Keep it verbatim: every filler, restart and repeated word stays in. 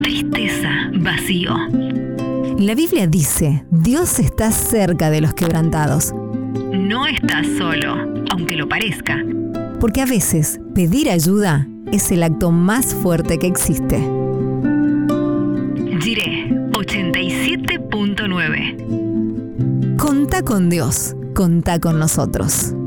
tristeza, vacío. La Biblia dice, Dios está cerca de los quebrantados. No estás solo, aunque lo parezca. Porque a veces pedir ayuda es el acto más fuerte que existe. Jiré ochenta y siete punto nueve. Contá con Dios, contá con nosotros.